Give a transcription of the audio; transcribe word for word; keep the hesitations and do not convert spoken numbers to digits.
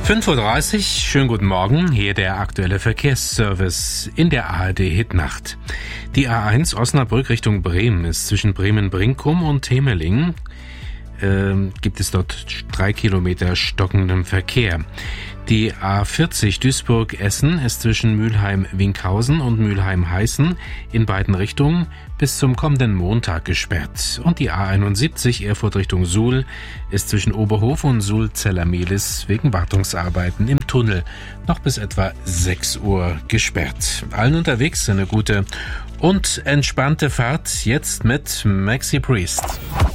fünf Uhr dreißig, schönen guten Morgen, hier der aktuelle Verkehrsservice in der A R D Hitnacht. Die A eins Osnabrück Richtung Bremen ist zwischen Bremen-Brinkum und Temelingen. Ähm, gibt es dort drei Kilometer stockendem Verkehr. Die A vierzig Duisburg-Essen ist zwischen Mülheim-Winkhausen und Mülheim-Heißen in beiden Richtungen bis zum kommenden Montag gesperrt. Und die A einundsiebzig Erfurt Richtung Suhl ist zwischen Oberhof und Suhl-Zellermehlis wegen Wartungsarbeiten im Tunnel noch bis etwa sechs Uhr gesperrt. Allen unterwegs eine gute und entspannte Fahrt jetzt mit Maxi Priest.